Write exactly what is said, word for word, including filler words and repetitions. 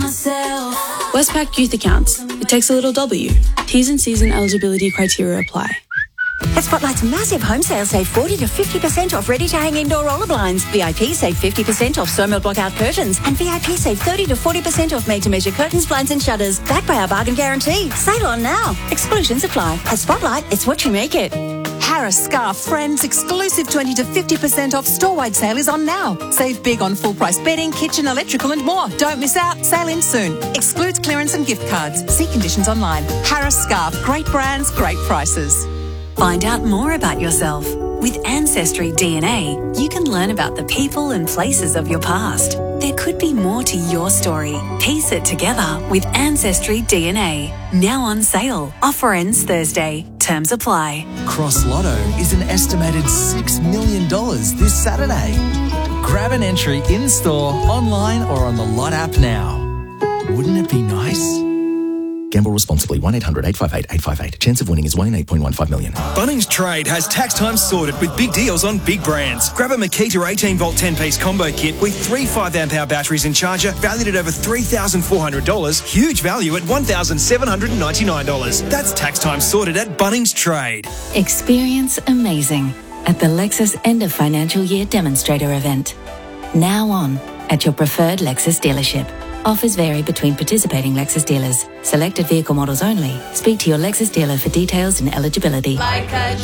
myself. Westpac Youth Accounts. It takes a little W. T's and C's and eligibility criteria apply. At Spotlight's massive home sale, save forty to fifty percent off ready-to-hang indoor roller blinds. V I P save fifty percent off Somerville block-out curtains. And V I P save thirty to forty percent off made-to-measure curtains, blinds and shutters. Backed by our bargain guarantee. Sale on now. Exclusions apply. At Spotlight, it's what you make it. Harris Scarf Friends exclusive twenty to fifty percent off store-wide sale is on now. Save big on full-price bedding, kitchen, electrical and more. Don't miss out. Sale ends soon. Excludes clearance and gift cards. See conditions online. Harris Scarf. Great brands, great prices. Find out more about yourself. With Ancestry D N A, you can learn about the people and places of your past. There could be more to your story. Piece it together with Ancestry D N A. Now on sale. Offer ends Thursday. Terms apply. Cross Lotto is an estimated six million dollars this Saturday. Grab an entry in-store, online or on the Lot app now. Wouldn't it be nice? Gamble responsibly. one eight hundred eight five eight eight five eight. Chance of winning is one in eight point one five million. Bunnings Trade has tax time sorted with big deals on big brands. Grab a Makita eighteen volt ten piece combo kit with three five amp hour batteries and charger valued at over three thousand four hundred dollars. Huge value at one thousand seven hundred ninety-nine dollars. That's tax time sorted at Bunnings Trade. Experience amazing at the Lexus End of Financial Year Demonstrator event. Now on at your preferred Lexus dealership. Offers vary between participating Lexus dealers. Selected vehicle models only. Speak to your Lexus dealer for details and eligibility. Like a